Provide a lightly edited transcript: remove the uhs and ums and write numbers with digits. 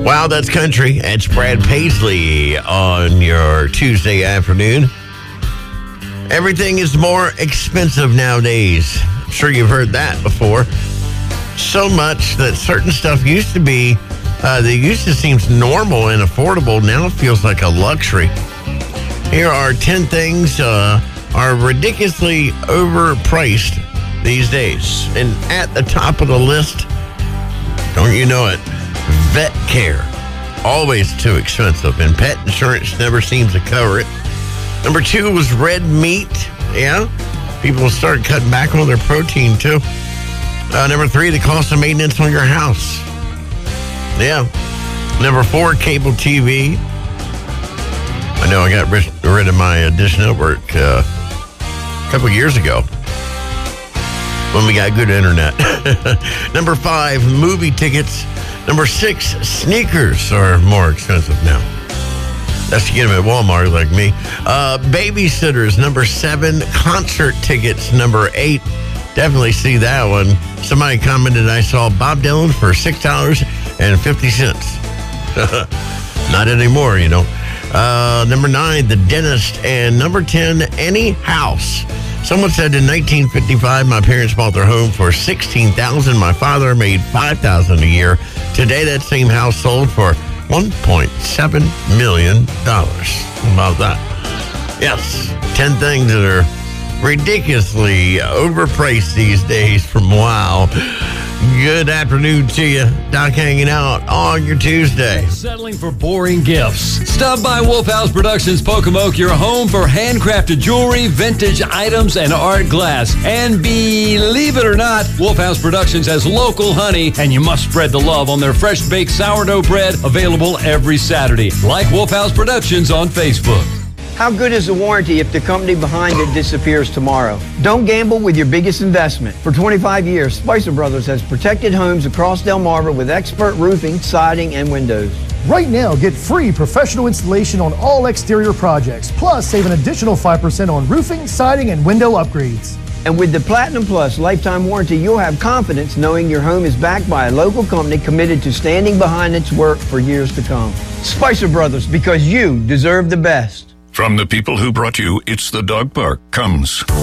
Wow, that's country. It's Brad Paisley on your Tuesday afternoon. Everything is more expensive nowadays. I'm sure you've heard that before. So much that certain stuff used to be, that used to seem normal and affordable, now it feels like a luxury. Here are 10 things are ridiculously overpriced these days. And at the top of the list, don't you know it, vet care. Always too expensive, and pet insurance never seems to cover it. Number 2 was red meat. Yeah, people started cutting back on their protein too. Number 3, the cost of maintenance on your house. Yeah. Number 4, cable TV. I know I got rid of my Dish Network a couple years ago when we got good internet. Number 5, movie tickets. Number 6, sneakers are more expensive now. That's to get them at Walmart like me. Babysitters. Number 7, concert tickets. Number 8, definitely see that one. Somebody commented I saw Bob Dylan for $6.50. Not anymore, you know. Number 9, the dentist. And number 10, any house. Someone said in 1955, my parents bought their home for $16,000. My father made $5,000 a year. Today, that same house sold for $1.7 million. How about that? Yes, 10 things that are ridiculously overpriced these days from Wow. Good afternoon to you. Doc hanging out on your Tuesday. Settling for boring gifts? Stop by Wolf House Productions Pocomoke, your home for handcrafted jewelry, vintage items, and art glass. And believe it or not, Wolf House Productions has local honey, and you must spread the love on their fresh baked sourdough bread, available every Saturday. Like Wolf House Productions on Facebook. How good is the warranty if the company behind it disappears tomorrow? Don't gamble with your biggest investment. For 25 years, Spicer Brothers has protected homes across Delmarva with expert roofing, siding, and windows. Right now, get free professional installation on all exterior projects. Plus, save an additional 5% on roofing, siding, and window upgrades. And with the Platinum Plus lifetime warranty, you'll have confidence knowing your home is backed by a local company committed to standing behind its work for years to come. Spicer Brothers, because you deserve the best. From the people who brought you It's the Dog Park comes